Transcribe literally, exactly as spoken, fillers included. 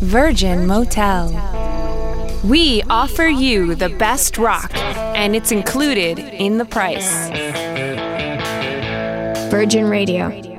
Virgin Motel. We offer you the best rock, and it's included in the price. Virgin Radio.